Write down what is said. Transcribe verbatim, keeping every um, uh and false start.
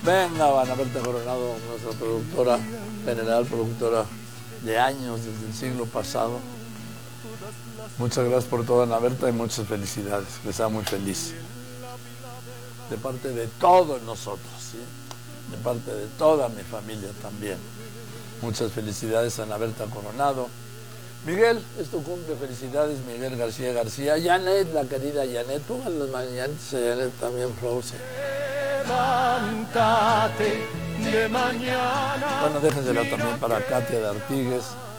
Venga, Ana Berta Coronado, nuestra productora general, productora de años, desde el siglo pasado. Muchas gracias por todo, Ana Berta, y muchas felicidades. Que sea muy feliz. De parte de todos nosotros, ¿sí? De parte de toda mi familia también. Muchas felicidades, Ana Berta Coronado. Miguel, es tu cumple, felicidades, Miguel García García. Janet, la querida Janet, pongan las mañanitas a Janet también, Flauce. Levántate de mañana. Bueno, déjensela también para Katia de Artigues,